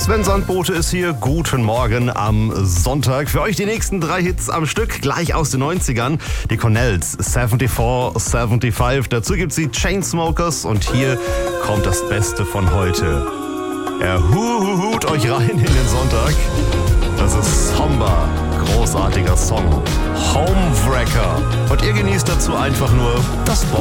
Sven Sandbote ist hier. Guten Morgen am Sonntag. Für euch die nächsten 3 Hits am Stück, gleich aus den 90ern. Die Cornells, 74, 75. Dazu gibt's die Chainsmokers und hier kommt das Beste von heute. Hut euch rein in den Sonntag. Das ist Homba. Großartiger Song. Homewrecker. Und ihr genießt dazu einfach nur das